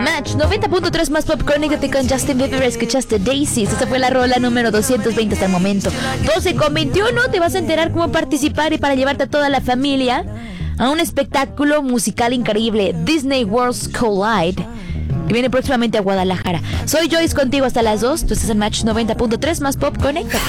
Match 90.3 más pop, conéctate con Justin Bieber. Escuchaste Daisies. Esta fue la rola número 220 hasta el momento. 12:21. Te vas a enterar cómo participar y para llevarte a toda la familia a un espectáculo musical increíble, Disney Worlds Collide, que viene próximamente a Guadalajara. Soy Joyce contigo hasta las 2. Tú estás en Match 90.3 más pop, conéctate.